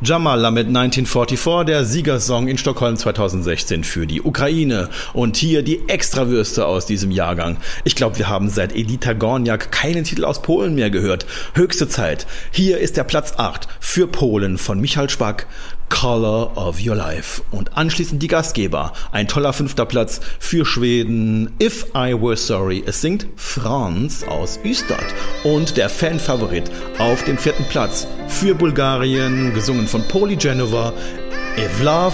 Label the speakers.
Speaker 1: Jamala mit 1944, der Siegersong in Stockholm 2016 für die Ukraine. Und hier die Extrawürste aus diesem Jahrgang. Ich glaube, wir haben seit Elita Gorniak keinen Titel aus Polen mehr gehört. Höchste Zeit. Hier ist der Platz 8 für Polen von Michal Szpak, Color of Your Life. Und anschließend die Gastgeber. Ein toller 5. Platz für Schweden, If I Were Sorry. Es singt Franz aus Ystad. Und der Fanfavorit auf dem 4. Platz für Bulgarien, gesungen von Poli Genova, If Love